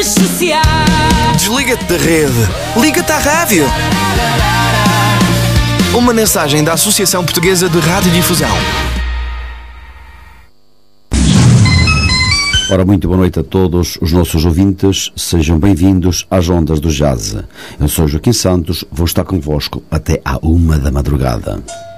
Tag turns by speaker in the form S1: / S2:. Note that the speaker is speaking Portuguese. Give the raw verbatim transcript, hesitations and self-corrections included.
S1: Desliga-te da rede. Liga-te à rádio. Uma mensagem da Associação Portuguesa de Radiodifusão.
S2: Ora, muito boa noite a todos os nossos ouvintes. Sejam bem-vindos às ondas do Jazz. Eu sou Joaquim Santos, vou estar convosco até à uma da madrugada.